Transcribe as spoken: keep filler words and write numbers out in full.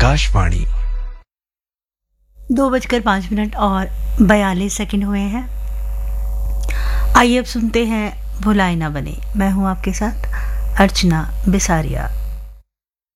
आकाशवाणी। दो बजकर पाँच मिनट और बयालीस सेकंड हुए हैं। आइए अब सुनते हैं भुलाए ना बने। मैं हूं आपके साथ अर्चना बिसारिया।